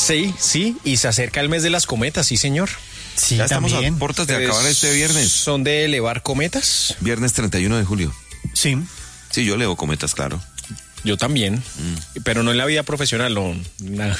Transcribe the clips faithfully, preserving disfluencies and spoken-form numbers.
Sí, sí, y se acerca el mes de las cometas, sí, señor. Sí, Ya estamos también. a puertas de acabar este viernes. ¿Son de elevar cometas? Viernes treinta y uno de julio. Sí. Sí, yo leo cometas, claro. Yo también, mm. pero no en la vida profesional, no. Nada.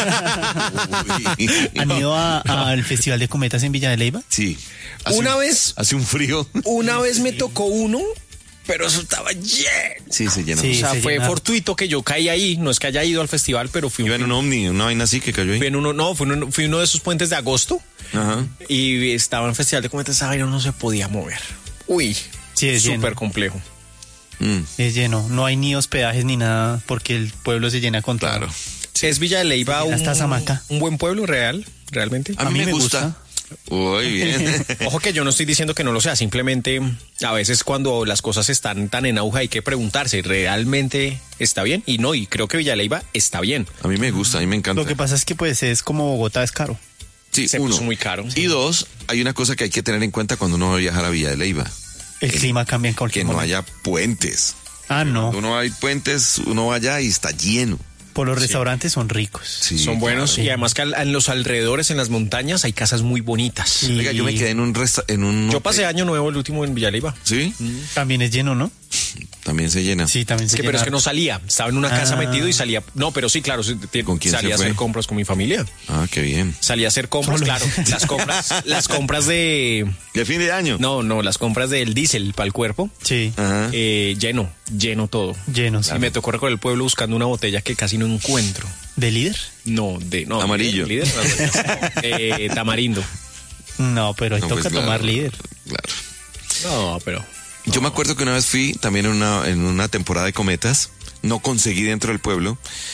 ¿Han ido a- al Festival de Cometas en Villa de Leyva? Sí. Una un, vez- Hace un frío. Una vez me tocó uno, pero eso estaba lleno. Sí, se llenó. Sí. O sea, se fue llena. fortuito que yo caí ahí, no es que haya ido al festival, pero fui, Iba en un ovni, una vaina así que cayó ahí. fui en uno, no, fui uno, fui uno de esos puentes de agosto Ajá. y estaba en el Festival de Cometas, esa vaina no se podía mover. Uy, Sí, es súper lleno. complejo. Mm, Es lleno. No hay ni hospedajes ni nada porque el pueblo se llena con todo. claro. ¿Es Villa de Leyva un, Hasta Zamaca. un buen pueblo real, realmente? A mí, me gusta. Uy, bien. Ojo que yo no estoy diciendo que no lo sea, simplemente a veces cuando las cosas están tan en auge hay que preguntarse, ¿realmente está bien? Y no, y creo que Villa de Leyva está bien. A mí me gusta, a mí me encanta. Lo que pasa es que pues es como Bogotá es caro. Sí, se uno. puso muy caro. Y dos, hay una cosa que hay que tener en cuenta cuando uno va a viajar a Villa de Leyva. El clima cambia en Que cualquier no momento. haya puentes. Ah, no. Cuando uno hay puentes, uno va allá y está lleno. Por los restaurantes son ricos. Sí, Son buenos claro. y además que al- en los alrededores, en las montañas, hay casas muy bonitas. Sí. Oiga, yo me quedé en un resta en un Yo pasé año nuevo el último en Villa de Leyva. ¿Sí? También es lleno, ¿no? También se llena. Sí, también Es se que, pero es llena. que no salía, estaba en una casa Ah. metido y salía. No, pero sí, claro, sí, ti- ¿Con quién salía se a fue? hacer compras con mi familia. Ah, qué bien. Salía a hacer compras, Solo. claro. Las compras, las compras de. ¿De fin de año? No, no, las compras del diésel para el cuerpo. Sí, Ajá. eh, lleno, lleno todo. lleno, sí. Y me tocó recorrer el pueblo buscando una botella que casi no encuentro. ¿De líder? No, de. No, Amarillo. líder, líder, no, de tamarindo. No, pero ahí No, toca pues, claro, tomar líder. Claro. No, pero. Yo me acuerdo que una vez fui también en una, en una temporada de cometas, no conseguí dentro del pueblo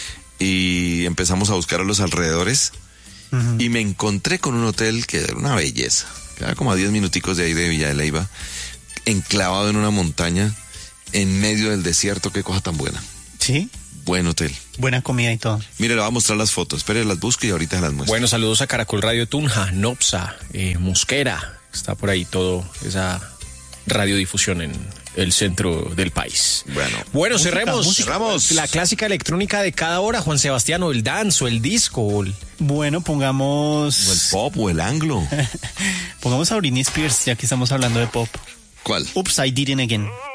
y empezamos a buscar a los alrededores Ujú. y me encontré con un hotel que era una belleza, quedaba como a diez minuticos de ahí de Villa de Leyva, enclavado en una montaña, en medio del desierto, qué cosa tan buena. Sí, Buen hotel. buena comida y todo. Mire, le voy a mostrar las fotos, espere, las busco y ahorita las muestro. Bueno, saludos a Caracol Radio Tunja, Nopsa, eh, Mosquera. Está por ahí todo esa radiodifusión en el centro del país. Bueno. Bueno, Música, cerremos. música. Cerramos. La clásica electrónica de cada hora, Juan Sebastián, o el dance, o el disco, o el- Bueno, O el pongamos pop o el anglo. pongamos a Britney Spears, ya que estamos hablando de pop. ¿Cuál? Oops, I Did It Again.